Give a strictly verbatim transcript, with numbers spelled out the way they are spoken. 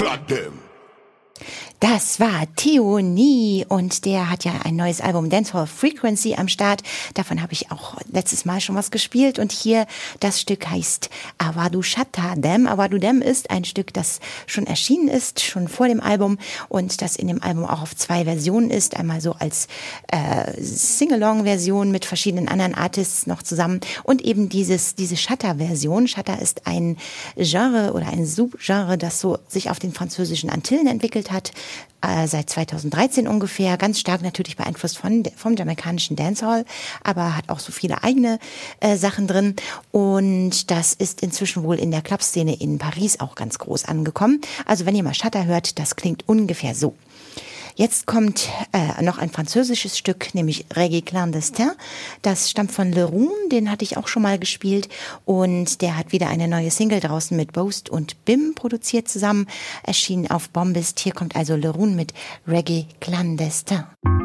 Goddamn. Das war Theonie und der hat ja ein neues Album Dancehall Frequency am Start. Davon habe ich auch letztes Mal schon was gespielt und hier das Stück heißt Awadu Shatta Dem. Awadu Dem ist ein Stück, das schon erschienen ist, schon vor dem Album und das in dem Album auch auf zwei Versionen ist. Einmal so als äh, Sing-Along-Version mit verschiedenen anderen Artists noch zusammen und eben dieses diese Shatta-Version. Shatta ist ein Genre oder ein Subgenre, das so sich auf den französischen Antillen entwickelt hat. Äh, seit zweitausenddreizehn ungefähr, ganz stark natürlich beeinflusst von, vom jamaikanischen Dancehall, aber hat auch so viele eigene äh, Sachen drin und das ist inzwischen wohl in der Clubszene in Paris auch ganz groß angekommen. Also wenn ihr mal Shatta hört, das klingt ungefähr so. Jetzt kommt äh, noch ein französisches Stück, nämlich Reggae Clandestin. Das stammt von Leroon, den hatte ich auch schon mal gespielt. Und der hat wieder eine neue Single draußen mit Boast und Bim produziert zusammen. Erschien auf Bombist. Hier kommt also Leroon mit Reggae Clandestin.